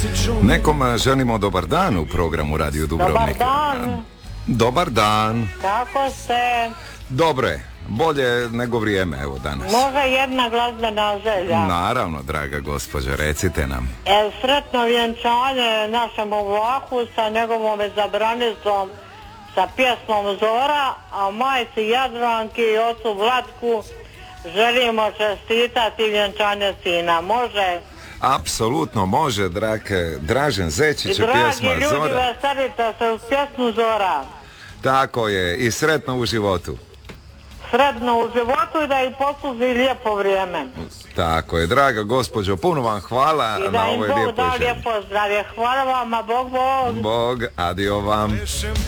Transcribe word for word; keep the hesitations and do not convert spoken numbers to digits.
Nekom želimo dobar dan u programu Radio Dubrovnik. Dobar dan. Dobar dan. Kako ste? Dobro je, bolje nego vrijeme evo danas. Može jedna glazbena želja. Naravno, draga gospođo, recite nam. E, sretno vjenčanje našemu Vlaku sa njegovom zabranicom, sa pjesmom Zora, a majci Jadranki i ocu Vlatku želimo čestitati vjenčanje sina. Može? Apsolutno može, drage, Dražen Zečić, I dragi pjesma ljudi, Zora. veselite se uz pjesmu Zora. Tako je, i sretno u životu. Sretno u životu i da im posluži lijepo vrijeme. Tako je, draga gospođo, puno vam hvala I na da im ovoj Bog lijepoj da želji. lijepo zdravlje. Hvala vam, a Bog Bog. Bog, adio vam.